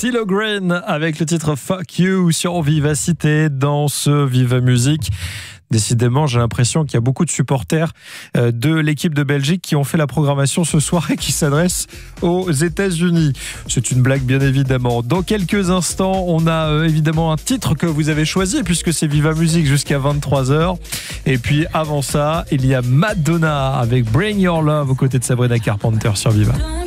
CeeLo Green avec le titre Fuck You sur Vivacité dans ce Viva Musique. Décidément, j'ai l'impression qu'il y a beaucoup de supporters de l'équipe de Belgique qui ont fait la programmation ce soir et qui s'adressent aux États-Unis. C'est une blague, bien évidemment. Dans quelques instants, on a évidemment un titre que vous avez choisi puisque c'est Viva Musique jusqu'à 23h. Et puis avant ça, il y a Madonna avec Bring Your Love aux côtés de Sabrina Carpenter sur Viva.